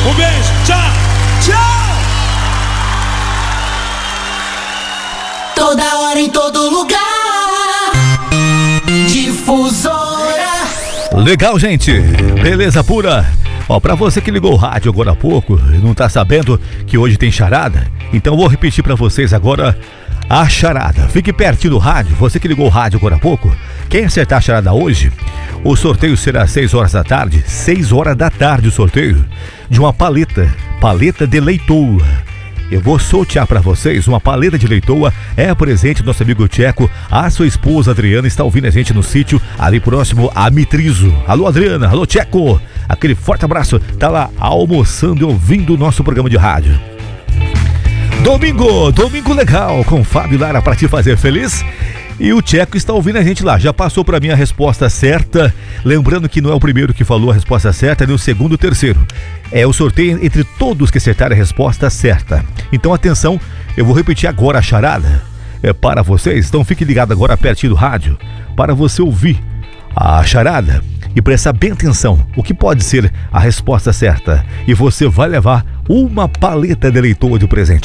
Um beijo, tchau, tchau. Toda hora, em todo lugar. Difusora. Legal, gente. Beleza pura. Ó, pra você que ligou o rádio agora há pouco e não tá sabendo que hoje tem charada, então vou repetir pra vocês agora a charada. Fique pertinho do rádio, você que ligou o rádio agora há pouco. Quem acertar a charada hoje, o sorteio será às 6 horas da tarde. 6 horas da tarde o sorteio de uma paleta de leitoa. Eu vou sortear para vocês uma paleta de leitoa. É presente do nosso amigo Tcheco. A sua esposa Adriana está ouvindo a gente no sítio ali próximo a Mitrizo. Alô Adriana, alô Tcheco. Aquele forte abraço. Tá lá almoçando e ouvindo o nosso programa de rádio. Domingo legal com Fábio e Lara para te fazer feliz. E o Tcheco está ouvindo a gente lá. Já passou para mim a resposta certa. Lembrando que não é o primeiro que falou a resposta certa, nem o segundo e o terceiro. É o sorteio entre todos que acertarem a resposta certa. Então atenção, eu vou repetir agora a charada. É para vocês, então fique ligado agora pertinho do rádio para você ouvir a charada e prestar bem atenção o que pode ser a resposta certa. E você vai levar uma paleta de leitoa de presente.